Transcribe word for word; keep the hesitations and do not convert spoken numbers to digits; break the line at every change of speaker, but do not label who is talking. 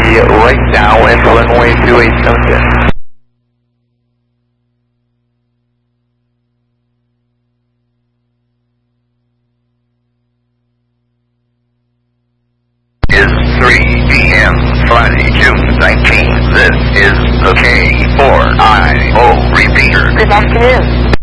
India right now and runway two eight seven six. Is three P M Friday, June nineteenth. This is the K four I O repeater.
Good afternoon.